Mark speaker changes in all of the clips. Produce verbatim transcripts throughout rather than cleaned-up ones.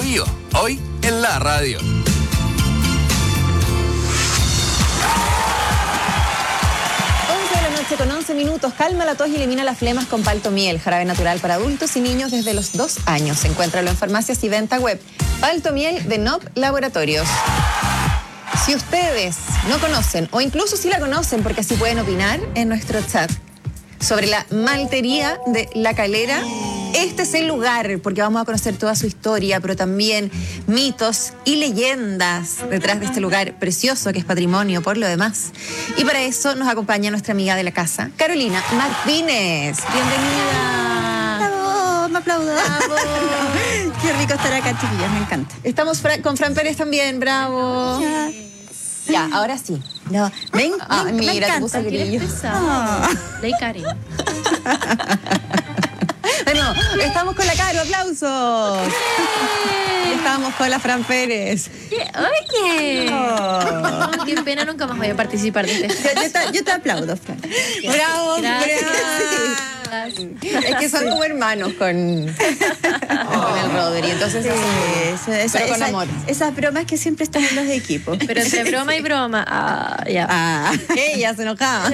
Speaker 1: Lío, hoy en la radio.
Speaker 2: Con once minutos, calma la tos y elimina las flemas con Paltomiel, jarabe natural para adultos y niños desde los dos años. Encuéntralo en farmacias y venta web. Paltomiel de N O P Laboratorios. Si ustedes no conocen, o incluso si la conocen, porque así pueden opinar en nuestro chat sobre la maltería de La Calera, este es el lugar, porque vamos a conocer toda su historia, pero también mitos y leyendas detrás de este lugar precioso que es patrimonio por lo demás. Y para eso nos acompaña nuestra amiga de la casa, Carolina Martínez. Bienvenida.
Speaker 3: ¡Bravo! Me aplaudo. ¡Bravo! Qué rico estar acá, chiquillas, me encanta.
Speaker 2: Estamos con Fran Pérez también, bravo.
Speaker 3: Ya,
Speaker 2: ya ahora sí.
Speaker 3: No, ven,
Speaker 2: ah,
Speaker 3: ven,
Speaker 2: mira,
Speaker 3: me
Speaker 2: te
Speaker 3: encanta.
Speaker 2: puse grillo.
Speaker 3: Oh.
Speaker 4: Ley Karen.
Speaker 2: Bueno, estamos con la Caro, aplausos. Estamos con la Fran Pérez.
Speaker 4: Oye,
Speaker 3: Oh.
Speaker 4: oh, qué pena, nunca más voy a participar de este.
Speaker 3: Yo, yo te, yo te aplaudo, Fran.
Speaker 2: Bravo,
Speaker 4: Gracias.
Speaker 2: Fran. Es que son como hermanos con, con el Rodri, entonces
Speaker 3: Sí,
Speaker 2: así,
Speaker 3: eso, esa-
Speaker 2: pero con
Speaker 3: esa-
Speaker 2: amor.
Speaker 3: Esas bromas que siempre están en los equipos.
Speaker 4: Pero entre broma y broma. Ah, ya.
Speaker 3: Ah.
Speaker 2: Ella se enojaba.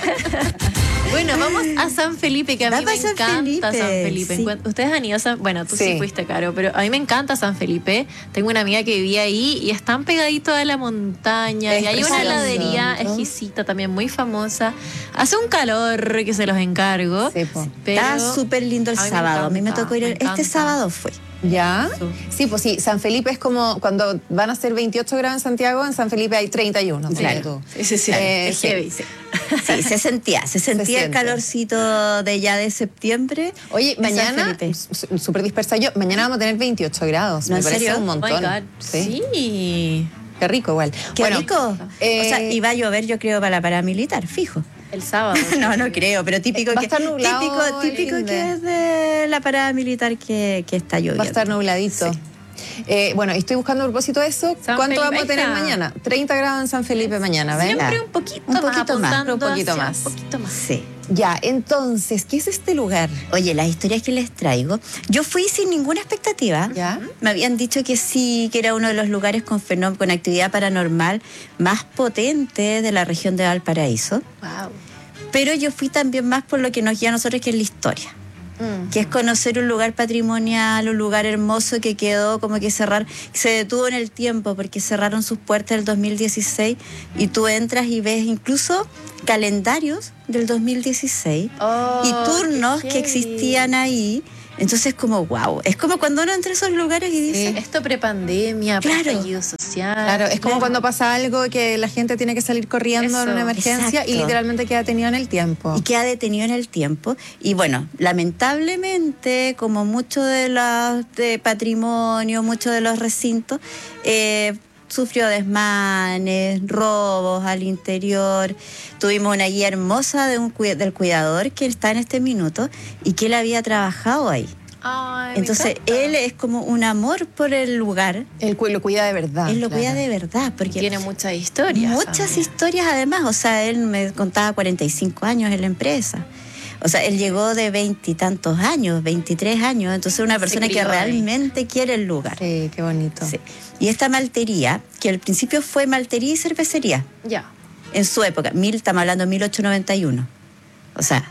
Speaker 4: Bueno, vamos a San Felipe, que a mí
Speaker 3: Vamos
Speaker 4: me
Speaker 3: a San
Speaker 4: encanta
Speaker 3: Felipe,
Speaker 4: San Felipe.
Speaker 3: sí.
Speaker 4: Ustedes han ido a San... Bueno, tú sí.
Speaker 2: Sí.
Speaker 4: fuiste, Caro, pero a mí me encanta San Felipe. Tengo una amiga que vivía ahí y es tan pegadito a la montaña.
Speaker 2: Es
Speaker 4: y hay una
Speaker 2: precioso,
Speaker 4: heladería
Speaker 3: ¿no?
Speaker 4: exquisita, también muy famosa. Hace un calor que se los encargo.
Speaker 2: Sí, po.
Speaker 4: pero
Speaker 3: Está súper lindo el
Speaker 4: a mí me
Speaker 3: sábado. A mí me
Speaker 4: encanta,
Speaker 3: tocó ir.
Speaker 4: me
Speaker 3: el- Este
Speaker 4: encanta.
Speaker 3: sábado fue.
Speaker 2: ¿Ya?
Speaker 4: Sí.
Speaker 2: Sí, pues sí, San Felipe es como cuando van a ser veintiocho grados en Santiago, en San Felipe hay treinta y uno.
Speaker 3: Claro.
Speaker 2: Sí,
Speaker 4: Sí, sí, sí.
Speaker 2: Eh,
Speaker 4: es
Speaker 2: sí.
Speaker 4: heavy, sí.
Speaker 3: Sí, se sentía, se sentía el
Speaker 2: siente.
Speaker 3: calorcito de ya de septiembre.
Speaker 2: Oye,
Speaker 3: en San
Speaker 2: mañana,
Speaker 3: Felipe.
Speaker 2: s- súper dispersa yo, mañana vamos a tener veintiocho grados.
Speaker 3: ¿No,
Speaker 2: Me
Speaker 3: en
Speaker 2: parece
Speaker 3: serio?
Speaker 2: un
Speaker 4: Oh my
Speaker 2: montón.
Speaker 4: God.
Speaker 2: Sí.
Speaker 4: Sí.
Speaker 2: Qué rico igual.
Speaker 3: Qué
Speaker 2: Bueno,
Speaker 3: rico.
Speaker 2: eh,
Speaker 3: O sea, y va a llover, yo creo, para la paramilitar, fijo.
Speaker 4: El sábado.
Speaker 3: No, no creo, pero típico
Speaker 2: Va a
Speaker 3: que,
Speaker 2: estar nublado
Speaker 3: típico,
Speaker 2: el
Speaker 3: típico
Speaker 2: fin de-
Speaker 3: que es de la paramilitar que, que está lloviendo.
Speaker 2: va a estar nubladito.
Speaker 3: Sí.
Speaker 2: Eh, bueno, estoy buscando a propósito de eso.
Speaker 4: San
Speaker 2: ¿Cuánto
Speaker 4: Felipe,
Speaker 2: vamos a
Speaker 4: ahí
Speaker 2: tener
Speaker 4: está.
Speaker 2: mañana? treinta grados en San Felipe mañana, ¿ven?
Speaker 4: Siempre
Speaker 3: Ya.
Speaker 4: un poquito
Speaker 3: Un
Speaker 4: más,
Speaker 3: poquito más,
Speaker 4: apuntando
Speaker 2: un poquito
Speaker 4: hacia
Speaker 2: más.
Speaker 4: Un poquito más.
Speaker 3: Sí.
Speaker 2: Ya, entonces, ¿qué es este lugar?
Speaker 3: Oye, las historias que les traigo, yo fui sin ninguna expectativa.
Speaker 2: ¿Ya?
Speaker 3: Me habían dicho que sí, que era uno de los lugares con fenó- con actividad paranormal más potente de la región de Valparaíso.
Speaker 4: Wow.
Speaker 3: Pero yo fui también más por lo que nos guía a nosotros, que es la historia. Que es conocer un lugar patrimonial, un lugar hermoso que quedó como que cerrar, se detuvo en el tiempo porque cerraron sus puertas el dos mil dieciséis y tú entras y ves incluso calendarios del dos mil dieciséis
Speaker 4: Oh,
Speaker 3: y turnos
Speaker 4: qué
Speaker 3: que
Speaker 4: heavy.
Speaker 3: existían ahí. Entonces como wow, es como cuando uno entra a esos lugares y dice,
Speaker 4: Esto prepandemia,
Speaker 3: Claro.
Speaker 4: estallido social.
Speaker 2: Claro, es como cuando pasa algo que la gente tiene que salir corriendo en
Speaker 4: Eso,
Speaker 2: una emergencia y
Speaker 3: exacto.
Speaker 2: literalmente queda detenido en el tiempo.
Speaker 3: y queda detenido en el tiempo. Y bueno, lamentablemente, como mucho de los de patrimonio, muchos de los recintos, eh, sufrió desmanes, robos al interior. Tuvimos una guía hermosa de un, cui- del cuidador que está en este minuto y que él había trabajado ahí.
Speaker 4: Ay, me
Speaker 3: Entonces,
Speaker 4: encanta.
Speaker 3: él es como un amor por el lugar.
Speaker 2: Él cu- lo cuida de verdad.
Speaker 3: él lo
Speaker 2: claro.
Speaker 3: cuida de verdad, porque
Speaker 4: Tiene muchas historias.
Speaker 3: muchas
Speaker 4: también.
Speaker 3: historias además. O sea, él me contaba cuarenta y cinco años en la empresa. O sea, él llegó de veintitantos años, veintitrés años. Entonces, una persona que
Speaker 4: crió ahí.
Speaker 3: realmente quiere el lugar.
Speaker 2: Sí, qué bonito.
Speaker 3: Sí. Y esta maltería, que al principio fue maltería y cervecería,
Speaker 4: Ya.
Speaker 3: en su época, mil, estamos hablando de mil ochocientos noventa y uno. O sea,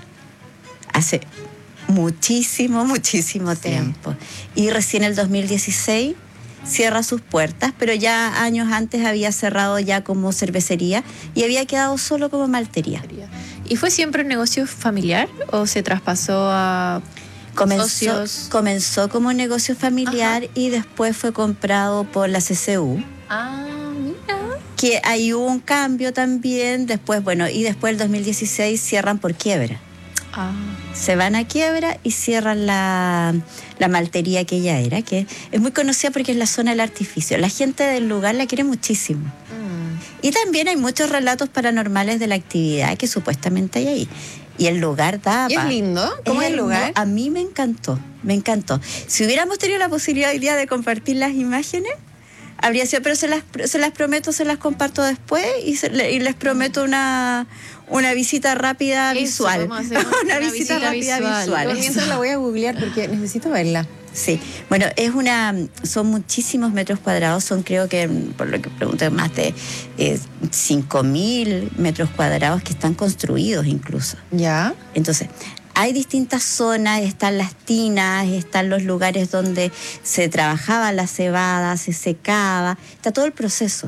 Speaker 3: hace muchísimo, muchísimo tiempo. Y recién el dos mil dieciséis cierra sus puertas, pero ya años antes había cerrado ya como cervecería y había quedado solo como maltería.
Speaker 4: ¿Y fue siempre un negocio familiar o se traspasó a
Speaker 3: Comenzó,
Speaker 4: socios?
Speaker 3: comenzó como un negocio familiar y después fue comprado por la C C U.
Speaker 4: Ah, mira.
Speaker 3: Que ahí hubo un cambio también, después, bueno, y después el dos mil dieciséis cierran por quiebra.
Speaker 4: Ah.
Speaker 3: Se van a quiebra y cierran la, la maltería que ella era, que es muy conocida porque es la zona del artificio. La gente del lugar la quiere muchísimo.
Speaker 4: Mm.
Speaker 3: Y también hay muchos relatos paranormales de la actividad que supuestamente hay ahí. Y el lugar da...
Speaker 2: ¿Y es
Speaker 3: pa-
Speaker 2: lindo? ¿Cómo es el
Speaker 3: hermo-
Speaker 2: lugar?
Speaker 3: A mí me encantó, me encantó. Si hubiéramos tenido la posibilidad hoy día de compartir las imágenes, habría sido, pero se las, se las prometo, se las comparto después y, se- y les prometo una, una visita rápida
Speaker 4: Eso,
Speaker 3: visual.
Speaker 4: vamos a hacer
Speaker 3: una,
Speaker 4: una
Speaker 3: visita,
Speaker 4: visita
Speaker 3: rápida
Speaker 4: visual.
Speaker 3: visual.
Speaker 2: Yo mientras la voy a googlear porque necesito verla.
Speaker 3: Sí, bueno, es una, son muchísimos metros cuadrados, son creo que, por lo que pregunté, más de eh, cinco mil metros cuadrados que están construidos incluso.
Speaker 2: Ya.
Speaker 3: Entonces, hay distintas zonas, están las tinas, están los lugares donde se trabajaba la cebada, se secaba, está todo el proceso.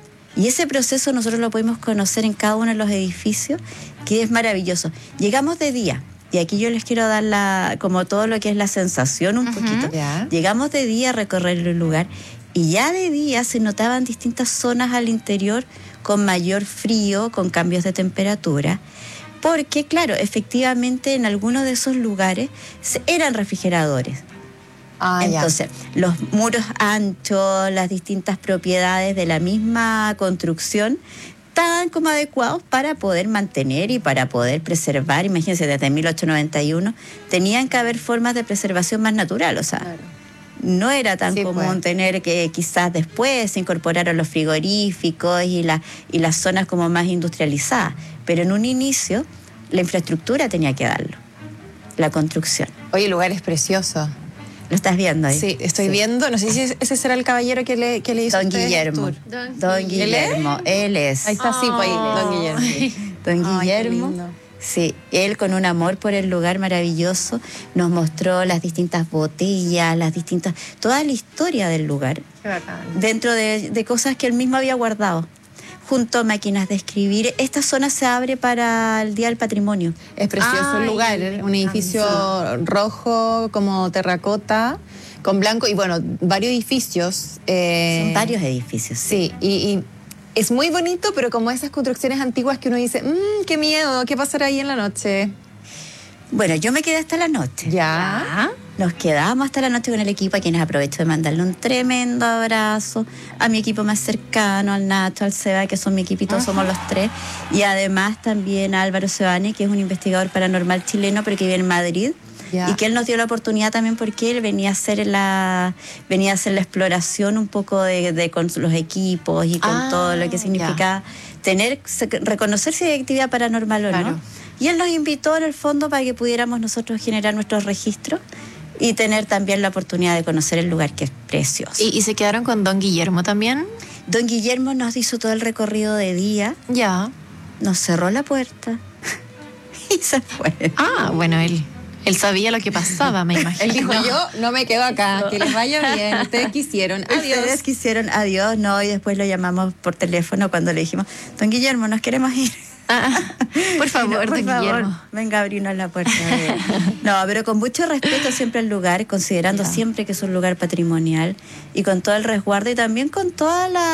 Speaker 3: Y ese proceso nosotros lo podemos conocer en cada uno de los edificios, que es maravilloso. Llegamos de día. Y aquí yo les quiero dar la, como todo lo que es la sensación un uh-huh. poquito.
Speaker 2: Yeah.
Speaker 3: Llegamos de día a recorrer el lugar y ya de día se notaban distintas zonas al interior con mayor frío, con cambios de temperatura. Porque, claro, efectivamente en algunos de esos lugares eran refrigeradores.
Speaker 2: Ah,
Speaker 3: Entonces,
Speaker 2: ya.
Speaker 3: los muros anchos, las distintas propiedades de la misma construcción estaban como adecuados para poder mantener y para poder preservar. Imagínense, desde mil ochocientos noventa y uno tenían que haber formas de preservación más natural, o sea, claro. no era tan sí, común pues. tener que quizás después se incorporaron los frigoríficos y, la, y las zonas como más industrializadas, pero en un inicio la infraestructura tenía que darlo, la construcción.
Speaker 2: Oye, el lugar es precioso.
Speaker 3: ¿Lo estás viendo ahí?
Speaker 2: Sí, estoy
Speaker 3: sí.
Speaker 2: viendo. No sé si ese será el caballero que le, que le hizo
Speaker 3: Don Guillermo.
Speaker 2: el tour.
Speaker 3: Don, Don Guillermo. Él es.
Speaker 2: Ahí está, oh. sí, pues ahí, Don Guillermo. Sí.
Speaker 3: Don
Speaker 2: Ay,
Speaker 3: Guillermo. Sí, él con un amor por el lugar maravilloso nos mostró las distintas botellas, las distintas, toda la historia del lugar.
Speaker 2: Qué bacán.
Speaker 3: Dentro de, de cosas que él mismo había guardado. Junto a máquinas de escribir. Esta zona se abre para el Día del Patrimonio.
Speaker 2: Es precioso Ay, el lugar, un edificio sí. rojo como terracota, con blanco, y bueno, varios edificios. Eh,
Speaker 3: Son varios edificios.
Speaker 2: Sí, sí y, y es muy bonito, pero como esas construcciones antiguas que uno dice, mmm, qué miedo, ¿qué pasará ahí en la noche?
Speaker 3: Bueno, yo me quedé hasta la noche.
Speaker 2: ¿Ya?
Speaker 3: ¿Ya? Nos quedamos hasta la noche con el equipo, a quienes aprovecho de mandarle un tremendo abrazo, a mi equipo más cercano, al Nacho, al Seba, que son mi equipito, Ajá. somos los tres, y además también a Álvaro Sebane, que es un investigador paranormal chileno, pero que vive en Madrid, ya. y que él nos dio la oportunidad también porque él venía a hacer la, venía a hacer la exploración un poco de, de con los equipos y con ah, todo lo que significa ya. tener, reconocer si hay actividad paranormal o claro. no. Y él nos invitó en el fondo para que pudiéramos nosotros generar nuestros registros y tener también la oportunidad de conocer el lugar, que es precioso.
Speaker 4: ¿Y, y se quedaron con Don Guillermo también?
Speaker 3: Don Guillermo nos hizo todo el recorrido de día.
Speaker 4: Ya.
Speaker 3: Nos cerró la puerta y se fue.
Speaker 4: Ah, bueno, él, él sabía lo que pasaba, me imagino.
Speaker 2: Él dijo, yo no me quedo acá, que les vaya bien, ustedes quisieron, adiós.
Speaker 3: Ustedes quisieron, adiós, no, y después lo llamamos por teléfono cuando le dijimos, Don Guillermo, nos queremos ir.
Speaker 4: Ah, por favor,
Speaker 3: por
Speaker 4: Don
Speaker 3: favor,
Speaker 4: Guillermo.
Speaker 3: venga a abrirnos la puerta. No, pero con mucho respeto siempre al lugar, considerando yeah. siempre que es un lugar patrimonial y con todo el resguardo y también con toda la